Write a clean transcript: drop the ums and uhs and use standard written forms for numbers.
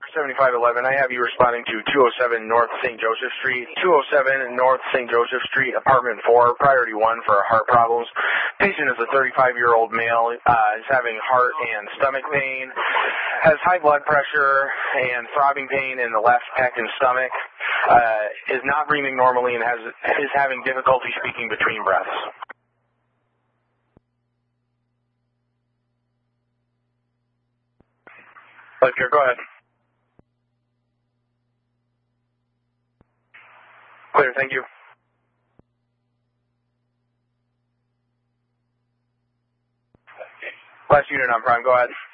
7511, I have you responding to 207 North St. Joseph Street, 207 North St. Joseph Street, apartment 4, priority 1 for heart problems. Patient is a 35-year-old male, is having heart and stomach pain, has high blood pressure and throbbing pain in the left neck and stomach, is not breathing normally and is having difficulty speaking between breaths. Life go ahead. Clear, thank you. Last unit on Prime, go ahead.